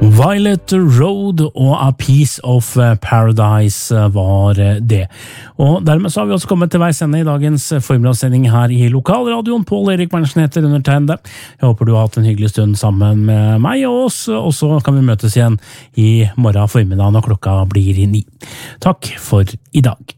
Violet Road og A Piece of Paradise var det. Og dermed så har vi også kommet til veis ende i dagens formidagssending her i lokalradioen. Pål Erik Berntsen heter undertegnede. Jeg håper du har hatt en hyggelig stund sammen med meg og oss, og så kan vi møtes igjen i morgen formiddag når klokka blir 9. Takk for i dag.